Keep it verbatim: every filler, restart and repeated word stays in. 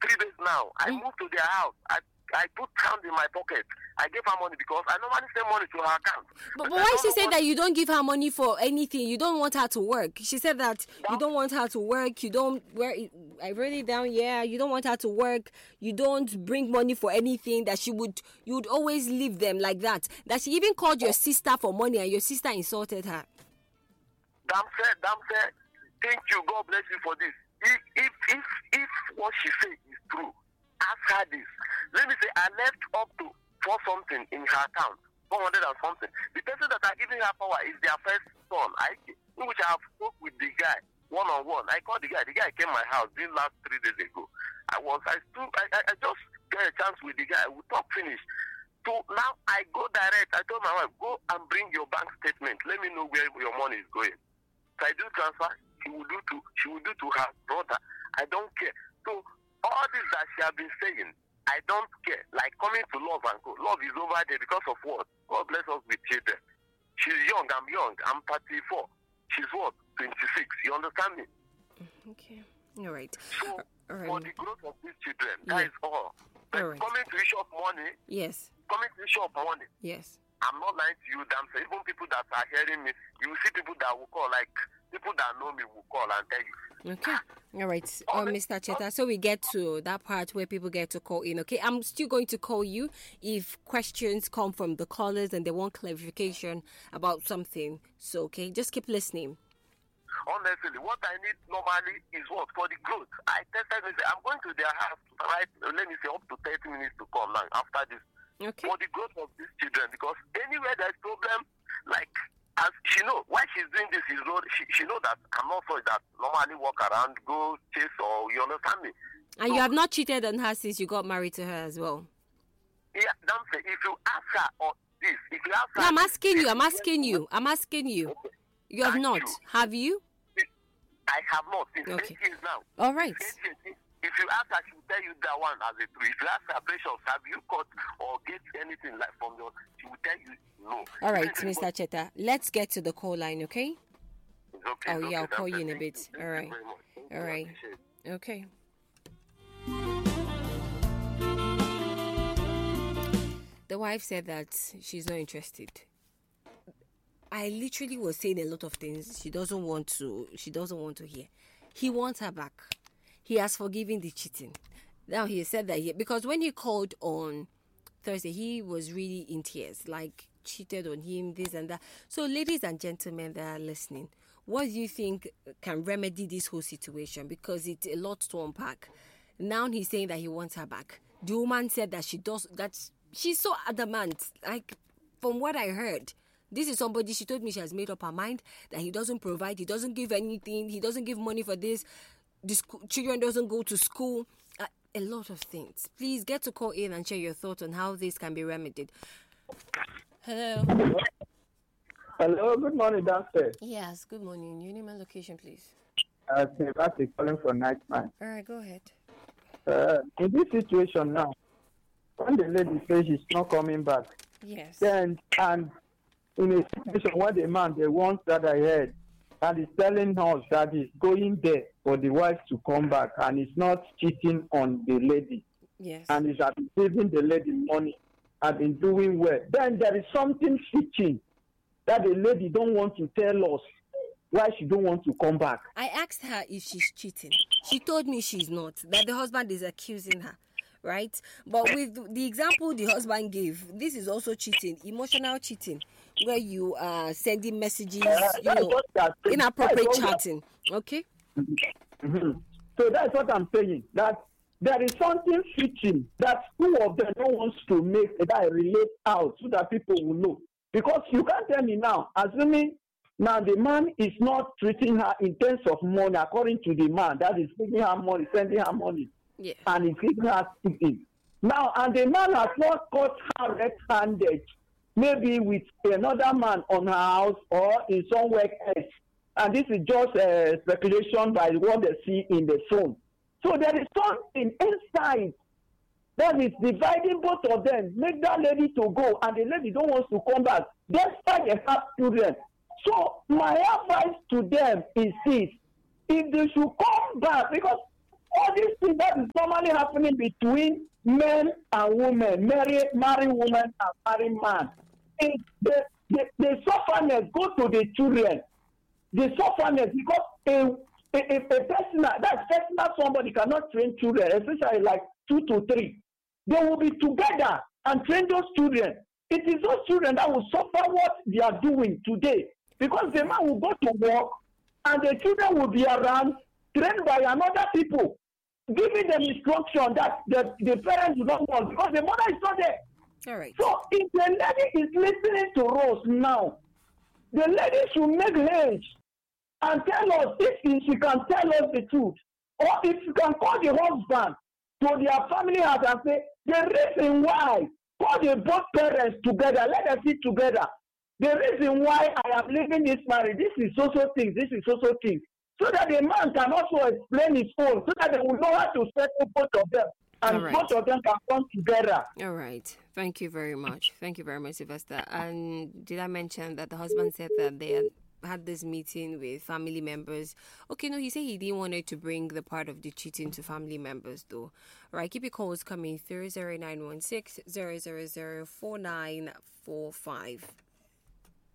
three days now. I Mm. moved to their house. I I put pound in my pocket. I gave her money because I normally send money to her account. But, but I why don't she know said what- that you don't give her money for anything? You don't want her to work. She said that you That- don't want her to work. You don't where I wrote it down. Yeah, you don't want her to work. You don't bring money for anything. That she would you would always leave them like that. That she even called your sister for money and your sister insulted her. Damn said, damn said, thank you, God bless you for this. If if if, if what she said is true, ask her this. Let me say I left up to for something in her account, four hundred and something. The person that are giving her power is their first son, I in which I have spoke with the guy one on one. I called the guy. The guy came to my house this last three days ago. I was I stood I, I, I just get a chance with the guy. We talk finish. So now I go direct. I told my wife, go and bring your bank statement. Let me know where your money is going. So I do transfer. She will do to she will do to her brother. I don't care. So all this that she has been saying, I don't care. Like coming to love and go. Love is over there because of what? God bless us with children. She's young. I'm young. I'm thirty-four. She's what? twenty-six. You understand me? Okay. All right. So All for right. the growth of these children, Yeah. that is all. But All right. coming to issue of money, Yes. coming to issue of money. Yes. I'm not lying to you, damn. So even people that are hearing me, you will see people that will call, like people that know me will call and tell you. Okay. All right. Oh, Mister Cheta, so we get to that part where people get to call in. Okay. I'm still going to call you if questions come from the callers and they want clarification about something. So, okay, just keep listening. Honestly, what I need normally is what? For the growth. I tested me, say, I'm going to their house, right? Let me say, up to thirty minutes to come now after this. Okay. For the growth of these children, because anywhere there's problem, like, as she know, why she's doing this is not, she, she know that I'm not for that normally walk around, go chase, or you understand me? And So, you have not cheated on her since you got married to her as well. yeah, damn say, if you ask her or this, if you ask her... No, I'm asking you. I'm this, asking you. I'm asking you. Okay. You have Thank not. you. Have you? I have not. Since Okay. eight years now. All right. Eight years. If you ask her, she will tell you that one as a true. If you ask her, precious, have you caught or get anything like from your, she will tell you no. All right, Anything Mister but- Cheta. Let's get to the call line, okay? It's okay, Oh, it's yeah, I'll okay, call that's you in a it. bit. Thank All you right. very much. Thank you, All I right. appreciate it. Okay. The wife said that she's not interested. I literally was saying a lot of things she doesn't want to she doesn't want to hear. He wants her back. He has forgiven the cheating. Now he said that he, because when he called on Thursday, he was really in tears, like cheated on him, this and that. So ladies and gentlemen that are listening, what do you think can remedy this whole situation? Because it's a lot to unpack. Now he's saying that he wants her back. The woman said that she does that she's so adamant. Like from what I heard, this is somebody, she told me she has made up her mind that he doesn't provide, he doesn't give anything, he doesn't give money for this, the school, children doesn't go to school, uh, a lot of things. Please get to call in and share your thoughts on how this can be remedied. Hello. Hello, good morning, downstairs. Yes, good morning. Your name and location, please. Uh, Sebastian calling from Night Man. All right, go ahead. Uh, in this situation now, when the lady says she's not coming back, Yes. then and in a situation where the man, the ones that I heard, and is telling us that he's going there for the wife to come back, and he's not cheating on the lady, Yes. and he's giving the lady money, and been doing well. Then there is something switching that the lady don't want to tell us why she don't want to come back. I asked her if she's cheating. She told me she's not, that the husband is accusing her, right? But with the example the husband gave, this is also cheating, emotional cheating, where you are sending messages, Uh, you that's know, what they are saying. inappropriate That's what chatting. Okay? Mm-hmm. So that's what I'm saying. That there is something switching that two of them don't want to make that relate out so that people will know. Because you can't tell me now, assuming now the man is not treating her in terms of money according to the man, that is giving her money, sending her money, Yeah. and is giving her sticking. Now, and the man has not caught her red-handed, maybe with another man on her house or in somewhere else. And this is just uh, speculation by what they see in the phone. So there is something inside that is dividing both of them. Make that lady to go, and the lady don't want to come back. Despite they have children. So my advice to them is this: if they should come back, because all these things that is normally happening between men and women, married married woman and married man, it, the, the the sufferness go to the children. The sufferness because a a, a, a personal that's personal somebody cannot train children, especially like two to three. They will be together and train those children. It is those children that will suffer what they are doing today because the man will go to work and the children will be around trained by another people, giving them instruction that the, the parents do not want because the mother is not there. All right. So if the lady is listening to us now, the lady should make haste and tell us if she can tell us the truth, or if she can call the husband to their family house and say the reason why, call the both parents together, let them sit together. The reason why I am leaving this marriage, this is social things, this is social things. So that the man can also explain his own, so that they will know how to settle both of them. And right. both of them can come together. All right. Thank you very much. Thank you very much, Sylvester. And did I mention that the husband said that they had had this meeting with family members? Okay, no, he said he didn't want it to bring the part of the cheating to family members, though. All right, keep your calls coming through zero nine one six, zero zero zero, four nine four five.